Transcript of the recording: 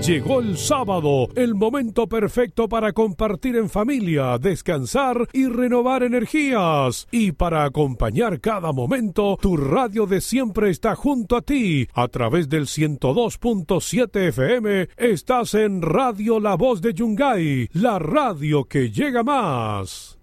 Llegó el sábado, el momento perfecto para compartir en familia, descansar y renovar energías. Y para acompañar cada momento, tu radio de siempre está junto a ti. A través del 102.7 FM, estás en Radio La Voz de Yungay, la radio que llega más.